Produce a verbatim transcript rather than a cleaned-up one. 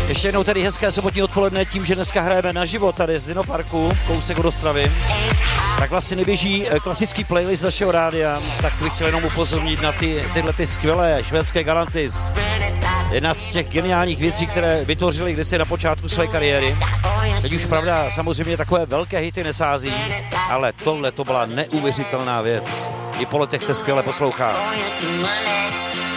Ještě jednou tady hezké sobotní odpoledne tím, že dneska hrajeme naživo tady z Dinoparku, kousek od Ostravy. Tak vlastně neběží klasický playlist našeho rádia, tak bych chtěl jenom upozornit na ty, tyhle ty skvělé švédské Galantis. Jedna z těch geniálních věcí, které vytvořili kdysi na počátku své kariéry. Teď už pravda, samozřejmě takové velké hity nesází, ale tohle to byla neuvěřitelná věc. I po letech se skvěle poslouchá.